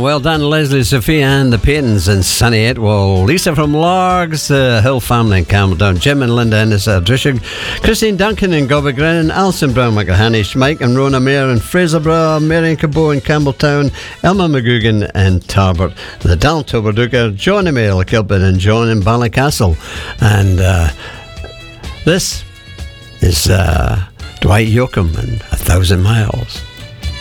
Well done, Leslie, Sophia and the Paytons in Sunny Etwall. Lisa from Largs, the Hill family in Campbelltown. Jim and Linda Ennis at Drishig. Christine Duncan in Gobagrin. Alison Brown McGahanish. Mike and Rona Mayer in Fraserburgh. Marion Cabot in Campbelltown. Elma McGugan in Tarbert. The Dal Toberduker. John Emile Kilburn and John in Ballycastle. And this is Dwight Yoakam and 1,000 Miles.